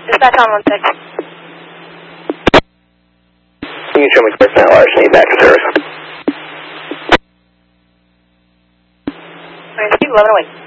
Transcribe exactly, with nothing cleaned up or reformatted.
Dispatch on one six. You can show me personnel larceny back to service. All right, Steve, eleven away.